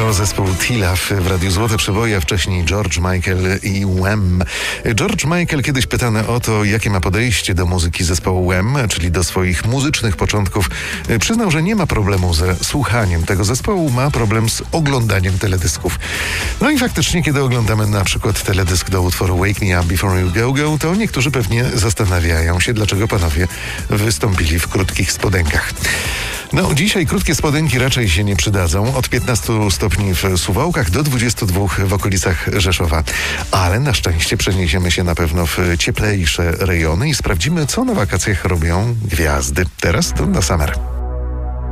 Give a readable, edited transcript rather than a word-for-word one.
to zespół T-Love w Radiu Złote Przeboje, a wcześniej George Michael i Wham. George Michael kiedyś pytany o to, jakie ma podejście do muzyki zespołu Wham, czyli do swoich muzycznych początków, przyznał, że nie ma problemu ze słuchaniem tego zespołu, ma problem z oglądaniem teledysków. No i faktycznie, kiedy oglądamy na przykład teledysk do utworu Wake Me Up Before You Go Go, to niektórzy pewnie zastanawiają się, dlaczego panowie wystąpili w krótkich spodenkach. No, dzisiaj krótkie spodenki raczej się nie przydadzą. Od 15 stopni w Suwałkach do 22 w okolicach Rzeszowa. Ale na szczęście przeniesiemy się na pewno w cieplejsze rejony i sprawdzimy, co na wakacjach robią gwiazdy. Teraz to na Summer.